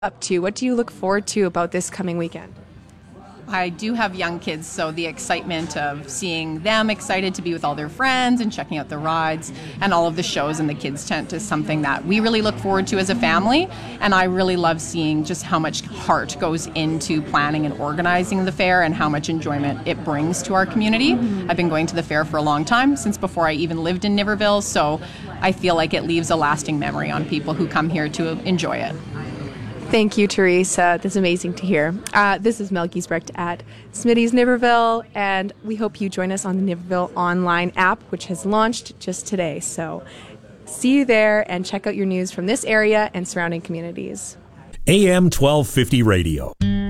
up to? What do you look forward to about this coming weekend? I do have young kids, so the excitement of seeing them excited to be with all their friends and checking out the rides and all of the shows in the kids' tent is something that we really look forward to as a family. And I really love seeing just how much heart goes into planning and organizing the fair and how much enjoyment it brings to our community. I've been going to the fair for a long time, since before I even lived in Niverville, so I feel like it leaves a lasting memory on people who come here to enjoy it. Thank you, Teresa. That's amazing to hear. This is Mel Giesbrecht at Smitty's Niverville, and we hope you join us on the Niverville online app, which has launched just today. So see you there and check out your news from this area and surrounding communities. AM 1250 Radio.